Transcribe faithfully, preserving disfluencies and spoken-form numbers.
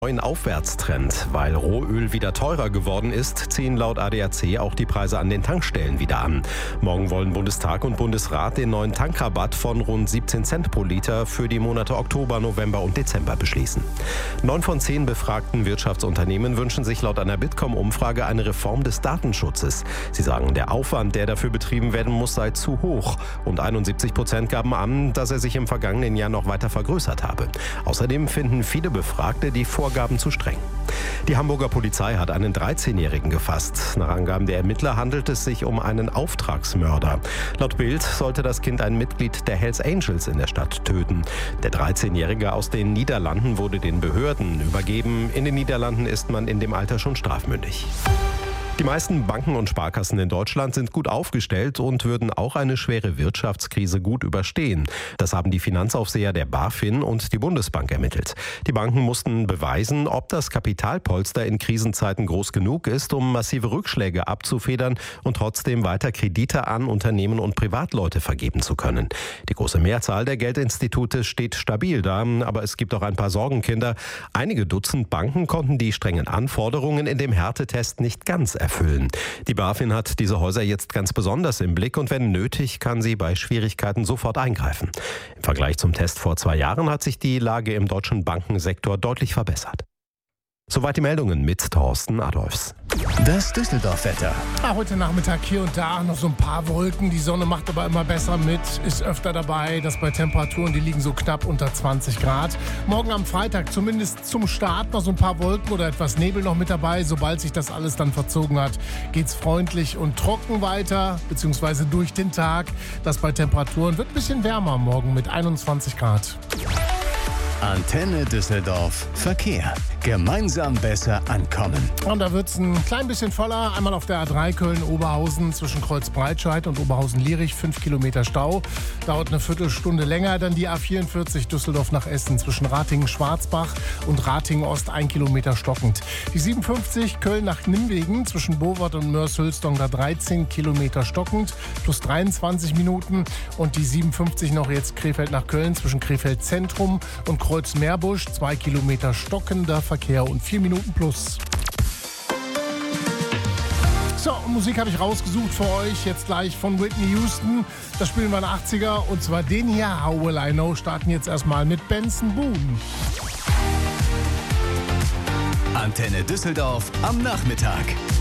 Neuen Aufwärtstrend. Weil Rohöl wieder teurer geworden ist, ziehen laut A D A C auch die Preise an den Tankstellen wieder an. Morgen wollen Bundestag und Bundesrat den neuen Tankrabatt von rund siebzehn Cent pro Liter für die Monate Oktober, November und Dezember beschließen. Neun von zehn befragten Wirtschaftsunternehmen wünschen sich laut einer Bitkom-Umfrage eine Reform des Datenschutzes. Sie sagen, der Aufwand, der dafür betrieben werden muss, sei zu hoch. Und einundsiebzig Prozent gaben an, dass er sich im vergangenen Jahr noch weiter vergrößert habe. Außerdem finden viele Befragte die Vorgaben zu streng. Die Hamburger Polizei hat einen dreizehnjährigen gefasst. Nach Angaben der Ermittler handelt es sich um einen Auftragsmörder. Laut Bild sollte das Kind ein Mitglied der Hells Angels in der Stadt töten. Der dreizehnjährige aus den Niederlanden wurde den Behörden übergeben. In den Niederlanden ist man in dem Alter schon strafmündig. Die meisten Banken und Sparkassen in Deutschland sind gut aufgestellt und würden auch eine schwere Wirtschaftskrise gut überstehen. Das haben die Finanzaufseher der BaFin und die Bundesbank ermittelt. Die Banken mussten beweisen, ob das Kapitalpolster in Krisenzeiten groß genug ist, um massive Rückschläge abzufedern und trotzdem weiter Kredite an Unternehmen und Privatleute vergeben zu können. Die große Mehrzahl der Geldinstitute steht stabil da, aber es gibt auch ein paar Sorgenkinder. Einige Dutzend Banken konnten die strengen Anforderungen in dem Härtetest nicht ganz erfüllen. Erfüllen. Die BaFin hat diese Häuser jetzt ganz besonders im Blick und wenn nötig, kann sie bei Schwierigkeiten sofort eingreifen. Im Vergleich zum Test vor zwei Jahren hat sich die Lage im deutschen Bankensektor deutlich verbessert. Soweit die Meldungen mit Thorsten Adolfs. Das Düsseldorf-Wetter. Ja, heute Nachmittag hier und da noch so ein paar Wolken. Die Sonne macht aber immer besser mit, ist öfter dabei. Das bei Temperaturen, die liegen so knapp unter zwanzig Grad. Morgen am Freitag zumindest zum Start noch so ein paar Wolken oder etwas Nebel noch mit dabei. Sobald sich das alles dann verzogen hat, geht's freundlich und trocken weiter, beziehungsweise durch den Tag. Das bei Temperaturen wird ein bisschen wärmer morgen mit einundzwanzig Grad. Antenne Düsseldorf Verkehr. Gemeinsam besser ankommen. Und da wird es ein klein bisschen voller. Einmal auf der A drei Köln-Oberhausen zwischen Kreuzbreitscheid und Oberhausen-Lierich. fünf Kilometer Stau. Dauert eine Viertelstunde länger. Dann die A vierundvierzig Düsseldorf nach Essen zwischen Ratingen-Schwarzbach und Ratingen-Ost. ein Kilometer stockend. Die siebenundfünfzig Köln nach Nimwegen zwischen Bowart und Mörs-Hülsdong. Da dreizehn Kilometer stockend. Plus dreiundzwanzig Minuten. Und die siebenundfünfzig noch jetzt Krefeld nach Köln zwischen Krefeld Zentrum und Kreuz-Meerbusch. zwei Kilometer stockender Verkehr und vier Minuten plus. So, Musik habe ich rausgesucht für euch. Jetzt gleich von Whitney Houston. Das spielen wir in den achtziger. Und zwar den hier, How Will I Know, starten jetzt erstmal mit Benson Boone. Antenne Düsseldorf am Nachmittag.